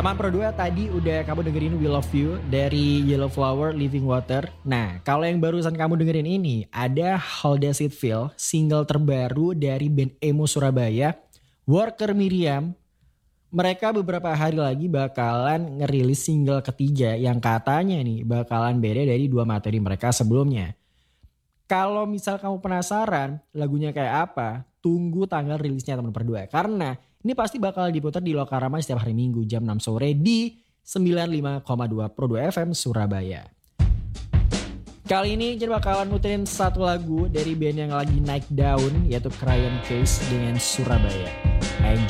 Teman Pro 2 tadi udah kamu dengerin We Love You dari Yellow Flower Living Water. Nah, kalau yang barusan kamu dengerin ini ada How Does It Feel, single terbaru dari band emo Surabaya, Worker Miriam. Mereka beberapa hari lagi bakalan ngerilis single ketiga yang katanya nih bakalan beda dari dua materi mereka sebelumnya. Kalau misal kamu penasaran lagunya kayak apa, tunggu tanggal rilisnya teman berdua. Karena ini pasti bakal diputar di Lokarama setiap hari Minggu jam 6 sore di 95,2 Pro 2 FM Surabaya. Kali ini kita bakalan muterin satu lagu dari band yang lagi naik daun yaitu Crayon Case dengan Surabaya. Enjoy.